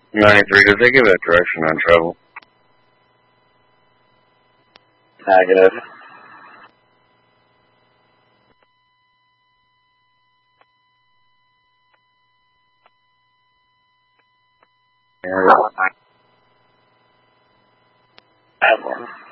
93, did they give a direction on travel? Negative. Yeah. Evelyn.